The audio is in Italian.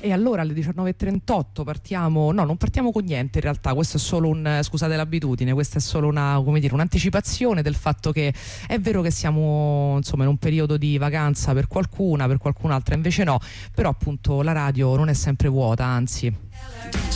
E allora alle 19:38 partiamo, no, non partiamo con niente in realtà, questo è solo scusate l'abitudine, questa è solo un'anticipazione del fatto che è vero che siamo insomma in un periodo di vacanza per qualcun'altra invece no, però appunto la radio non è sempre vuota, anzi.